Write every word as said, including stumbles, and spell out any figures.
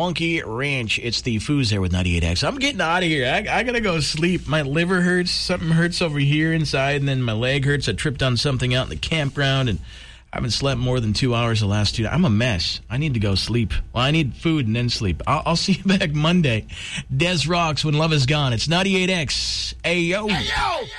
Monkey Ranch. It's the Foos there with ninety-eight X. I'm getting out of here. I, I got to go sleep. My liver hurts. Something hurts over here inside, and then my leg hurts. I tripped on something out in the campground, and I haven't slept more than two hours the last two days. I'm a mess. I need to go sleep. Well, I need food and then sleep. I'll, I'll see you back Monday. Des Rocks, When Love Is Gone. It's ninety-eight X. Ayo. Ayo.